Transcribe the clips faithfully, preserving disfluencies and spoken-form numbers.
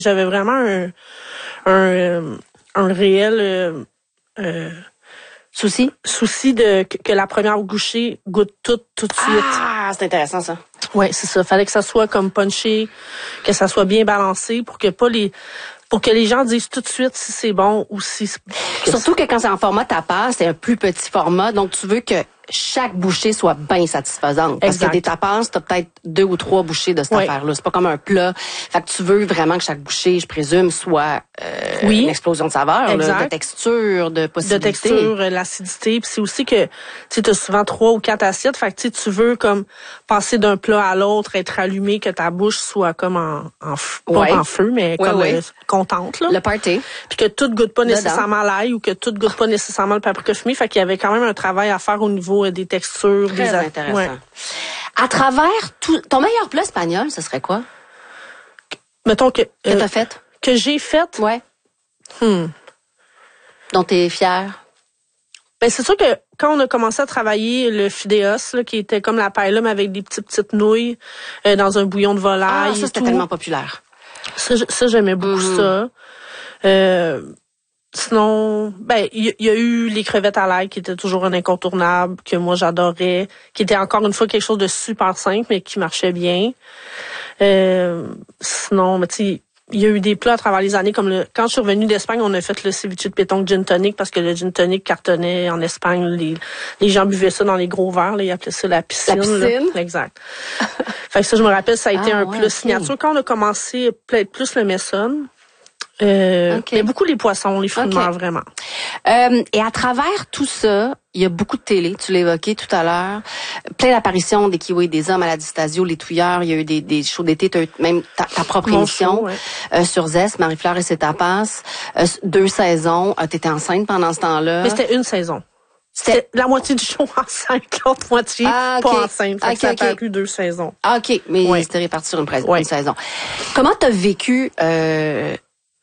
J'avais vraiment un, un, un réel euh, euh, souci souci de que, que la première bouchée goûte tout tout de suite. Ah, c'est intéressant ça. Ouais, c'est ça. Fallait que ça soit comme punché, que ça soit bien balancé pour que pas les pour que les gens disent tout de suite si c'est bon ou si c'est... Surtout que quand c'est en format tapas, c'est un plus petit format, donc tu veux que chaque bouchée soit bien satisfaisante. Parce Exact. que des tapas, t'as peut-être deux ou trois bouchées de cette Oui. affaire-là. C'est pas comme un plat. Fait que tu veux vraiment que chaque bouchée, je présume, soit euh, oui. une explosion de saveur, là, de texture, de possibilité. De texture, l'acidité. Puis c'est aussi que tu as souvent trois ou quatre assiettes. Fait que tu veux comme passer d'un plat à l'autre, être allumé, que ta bouche soit comme en, en pas ouais. en feu, mais ouais, comme ouais. Euh, contente. Là. Le party. Puis que tout goûte pas nécessairement l'ail ou que tout goûte pas nécessairement le paprika fumé. Fait qu'il y avait quand même un travail à faire au niveau des textures. Très des intéressant. Ouais. À travers tout... Ton meilleur plat espagnol, ce serait quoi? Mettons que... Que euh, t'as fait? Que j'ai fait? Ouais. Hmm. Dont t'es fière? Ben c'est sûr que quand on a commencé à travailler le fideos, là, qui était comme la paella mais avec des petites petites nouilles euh, dans un bouillon de volaille. Ah, ça, c'était tout. tellement populaire. Ça, ça j'aimais beaucoup mm-hmm. ça. Euh, sinon, ben il y, y a eu les crevettes à l'ail qui étaient toujours un incontournable que moi j'adorais, qui était encore une fois quelque chose de super simple mais qui marchait bien. Euh, sinon, mais tu sais, il y a eu des plats à travers les années comme le quand je suis revenue d'Espagne, on a fait le ceviche de pétanque gin tonic parce que le gin tonic cartonnait en Espagne. Les, les gens buvaient ça dans les gros verres, là, ils appelaient ça la piscine. La piscine. Là. Exact. Fait que ça, je me rappelle, ça a été ah, un ouais, plat okay. signature. Quand on a commencé peut-être plus le messon, euh, okay. mais beaucoup les poissons, les fruits de mer, okay. vraiment. Euh, et à travers tout ça, il y a beaucoup de télé, tu l'as évoqué tout à l'heure, plein d'apparitions des Kiwis, des hommes à la Distasio, les Touilleurs, il y a eu des, des shows d'été, tu as eu même ta, ta propre Mon émission show, ouais. euh, sur Zest, Marie-Fleur et ses tapas, euh, deux saisons, euh, tu étais enceinte pendant ce temps-là. Mais c'était une saison. C'était la moitié du show enceinte, l'autre moitié ah, okay. pas enceinte. Fait okay, que ça a okay. paru deux saisons. Ah, OK, mais ouais. c'était réparti sur une, pré- ouais. une saison. Comment tu as vécu euh,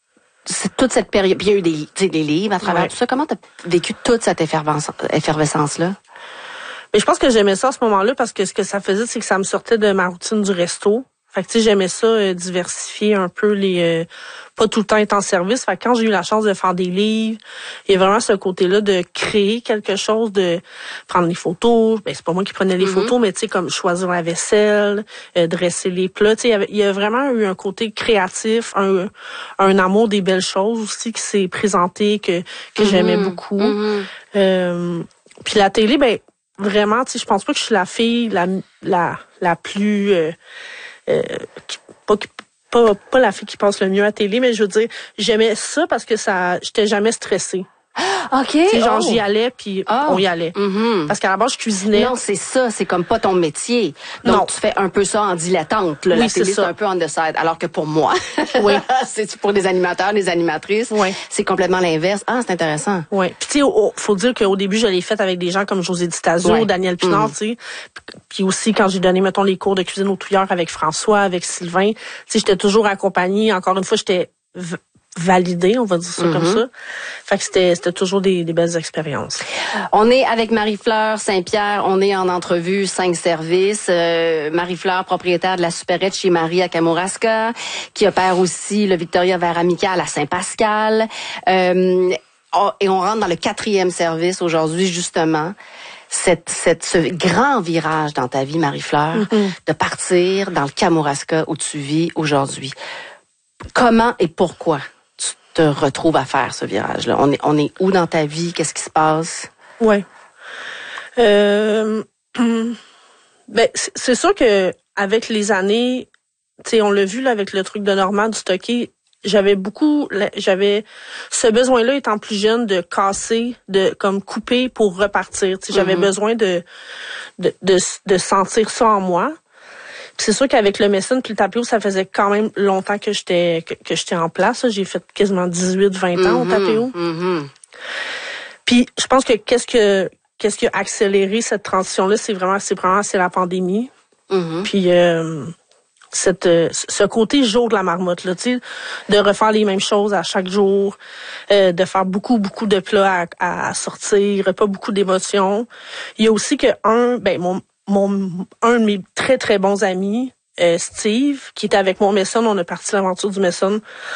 toute cette période? Puis il y a eu des, des livres à travers ouais. tout ça. Comment tu as vécu toute cette effervescence-là? Mais je pense que j'aimais ça à ce moment-là parce que ce que ça faisait, c'est que ça me sortait de ma routine du resto. Fait que tu sais, j'aimais ça, euh, diversifier un peu les... Euh, pas tout le temps être en service. Fait que quand j'ai eu la chance de faire des livres, il y a vraiment ce côté-là de créer quelque chose, de prendre les photos. Ben c'est pas moi qui prenais les mm-hmm. photos, mais tu sais, comme choisir la vaisselle, euh, dresser les plats. Tu sais, il y avait, il y a vraiment eu un côté créatif, un, un amour des belles choses aussi qui s'est présenté, que, que mm-hmm. j'aimais beaucoup. Mm-hmm. Euh, puis la télé, ben vraiment, tu sais, je pense pas que je suis la fille la, la, la plus... Euh, Euh, qui, pas, pas, pas la fille qui passe le mieux à la télé, mais je veux dire, j'aimais ça parce que ça, j'étais jamais stressée. OK. T'sais, genre, oh. j'y allais, puis oh. on y allait. Mm-hmm. Parce qu'à la base, je cuisinais. Non, c'est ça. C'est comme pas ton métier. Donc, non. tu fais un peu ça en dilettante. Là. Oui, la télé, c'est, c'est un peu on the side. Alors que pour moi, oui. c'est pour des animateurs, des animatrices, oui. c'est complètement l'inverse. Ah, c'est intéressant. Oui. Puis, tu sais, faut dire qu'au début, je l'ai fait avec des gens comme José Distasio, ouais. Daniel Pinard, mm-hmm. tu sais. Puis aussi, quand j'ai donné, mettons, les cours de cuisine aux Touilleurs avec François, avec Sylvain, tu sais, j'étais toujours accompagnée. Encore une fois, j'étais... V- validé, on va dire ça mm-hmm. comme ça. Fait que c'était, c'était toujours des, des belles expériences. On est avec Marie-Fleur Saint-Pierre, on est en entrevue cinq services. Euh, Marie-Fleur, propriétaire de la supérette chez Marie à Kamouraska, qui opère aussi le Victoria Verre Amical à Saint-Pascal. Euh, oh, et on rentre dans le quatrième service aujourd'hui, justement. Cette, cette, ce grand virage dans ta vie, Marie-Fleur, mm-hmm. de partir dans le Kamouraska où tu vis aujourd'hui. Comment et pourquoi te retrouves à faire ce virage-là? On est, on est où dans ta vie? Qu'est-ce qui se passe? Ouais. Euh, ben, c'est sûr que avec les années, tu sais, on l'a vu là avec le truc de Normand du stocké, j'avais beaucoup, j'avais ce besoin-là étant plus jeune de casser, de comme couper pour repartir. Tu sais, j'avais mm-hmm. besoin de, de de de sentir ça en moi. Puis c'est sûr qu'avec le Messon puis le tapio, ça faisait quand même longtemps que j'étais que, que j'étais en place. J'ai fait quasiment dix-huit vingt ans mm-hmm, au tapio. Mm-hmm. Puis je pense que qu'est-ce que qu'est-ce qui a accéléré cette transition-là, c'est vraiment c'est vraiment c'est la pandémie. Mm-hmm. Puis euh, cette ce côté jour de la marmotte là, tu sais, de refaire les mêmes choses à chaque jour, euh, de faire beaucoup beaucoup de plats à, à sortir, pas beaucoup d'émotions. Il y a aussi que un ben mon Mon, un de mes très, très bons amis, euh, Steve, qui était avec moi au Messon, on a parti l'aventure du Messon